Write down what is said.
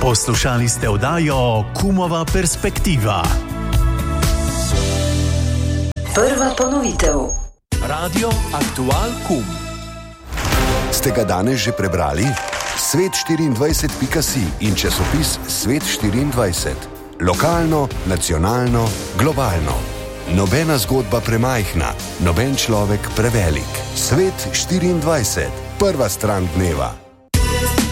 Poslušali ste oddajo Kumova perspektiva. Prva ponovitev. Radio Aktual Kum. Ste ga danes že prebrali? Svet24.si in časopis Svet24. Lokalno, nacionalno, globalno. Nobena zgodba premajhna, noben človek prevelik. Svet24. Prva stran dneva.